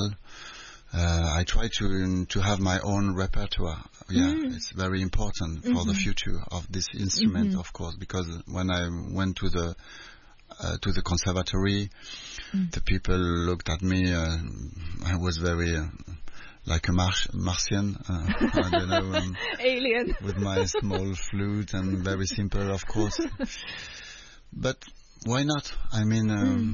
well. I try to have my own repertoire. It's very important for the future of this instrument, of course, because when I went to the conservatory, the people looked at me. I was very like a Martian, I don't know, alien, with my small flute and very simple, of course. But why not? I mean,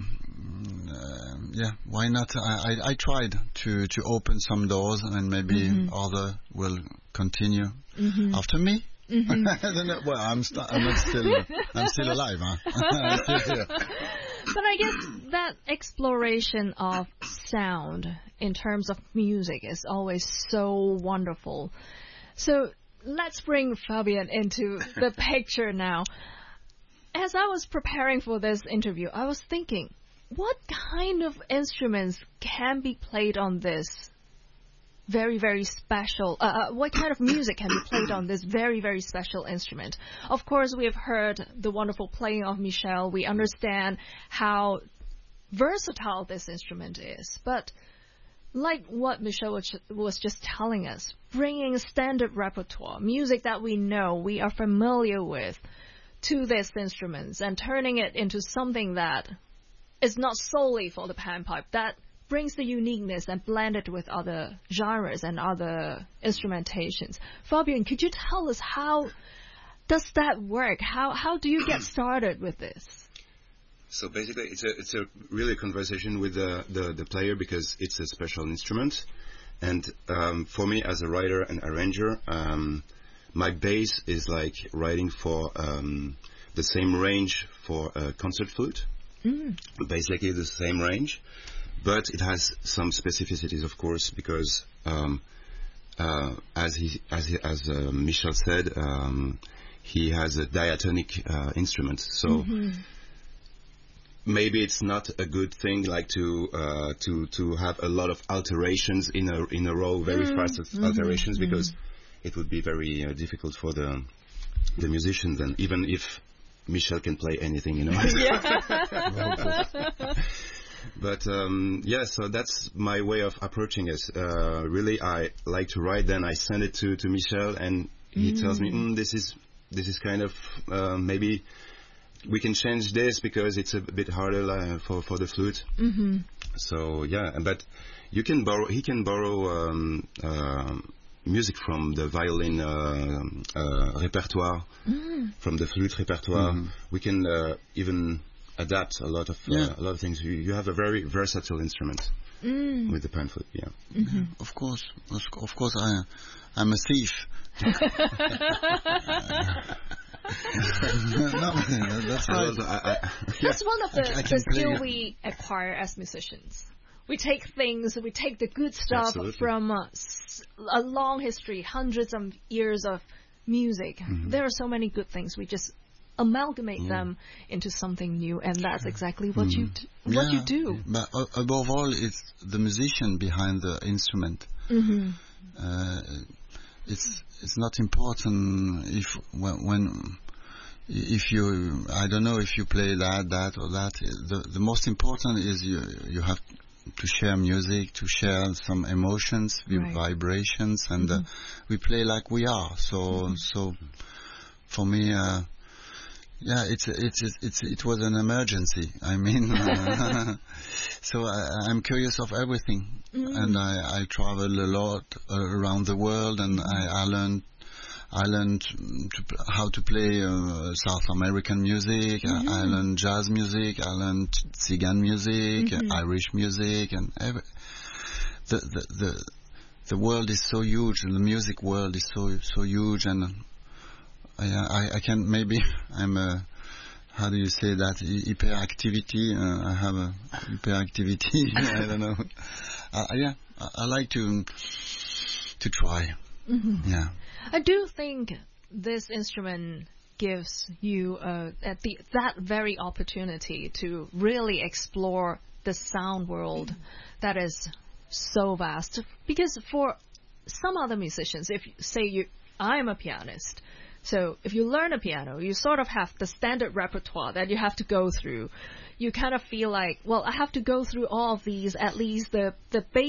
why not? I tried to open some doors, and maybe other will continue after me. I don't know. Well, I'm still alive, huh? I'm still here. But I guess that exploration of sound in terms of music is always so wonderful. So let's bring Fabien into the picture now. As I was preparing for this interview, I was thinking, what kind of instruments can be played on this very, very special, what kind of music can be played on this very, very special instrument? Of course, we have heard the wonderful playing of Michel. We understand how versatile this instrument is. But like what Michel was just telling us, bringing standard repertoire, music that we know, we are familiar with, to these instruments and turning it into something that is not solely for the panpipe, that brings the uniqueness and blend it with other genres and other instrumentations. Fabien, could you tell us how does that work? How do you get started with this? So basically, it's a really conversation with the player, because it's a special instrument, and for me as a writer and arranger, my base is like writing for the same range for a concert flute, basically the same range. But it has some specificities, of course, because as Michel said, he has a diatonic instrument. So maybe it's not a good thing, like to have a lot of alterations in a row, very fast alterations, because it would be very difficult for the musician. Then, even if Michel can play anything, you know. But so that's my way of approaching it. Really, I like to write, then I send it to Michel, and he tells me, this is kind of maybe we can change this because it's a bit harder for the flute. So but he can borrow music from the violin repertoire, from the flute repertoire. We can even adapt a lot of things. You have a very versatile instrument with the pan flute. Of course, I'm a thief. That's one of the skill we acquire as musicians. We take the good stuff from a long history, hundreds of years of music. There are so many good things. We just amalgamate them into something new, and that's exactly what you do. But above all, it's the musician behind the instrument. It's not important if you I don't know if you play that or that. The most important is you have to share music, to share some emotions, vibrations, and we play like we are. So for me, it was an emergency. I mean, so I'm curious of everything, and I travel a lot around the world, and I learned how to play South American music. I learned jazz music. I learned Tzigane music, Irish music, and the world is so huge, and the music world is so huge, and I can maybe I'm a, how do you say that, hyperactivity? I have a hyperactivity. I don't know. I like to try. I do think this instrument gives you that very opportunity to really explore the sound world that is so vast. Because for some other musicians, if say I'm a pianist, so if you learn a piano, you sort of have the standard repertoire that you have to go through. You kind of feel like, well, I have to go through all of these, at least the basic